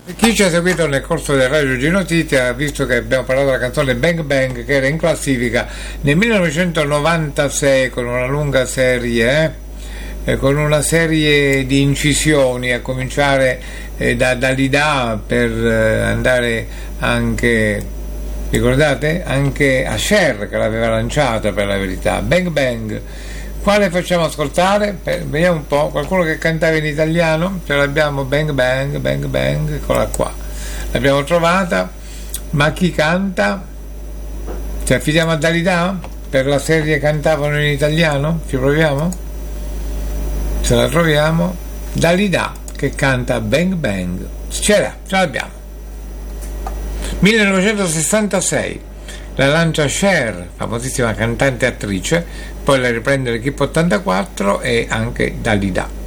Chi ci ha seguito nel corso del Radio Ginotiti ha visto che abbiamo parlato della canzone Bang Bang, che era in classifica nel 1996 con una lunga serie, con una serie di incisioni, a cominciare da Dalida per andare anche, ricordate? Anche a Cher, che l'aveva lanciata, per la verità. Bang Bang. Quale facciamo ascoltare? Vediamo un po', qualcuno che cantava in italiano? Ce l'abbiamo, Bang Bang, Bang Bang, eccola qua. L'abbiamo trovata, ma chi canta? Ci affidiamo a Dalida? Per la serie cantavano in italiano? Ci proviamo? Se la troviamo, Dalida che canta Bang Bang. Ce l'abbiamo. 1966. La lancia Cher, famosissima cantante e attrice, poi la riprende l'Equipe 84 e anche Dalida.